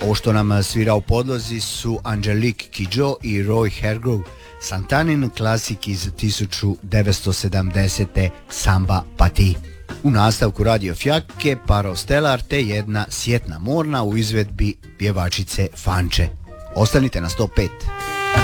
Ovo što nam svira u podlozi su Angelique Kidjo i Roy Hargrove, Santanin klasik iz 1970. Samba Pati. U nastavku Radio Fjake, Paro Stellar te jedna Sjetna morna u izvedbi pjevačice Fanče. Ostanite na 105.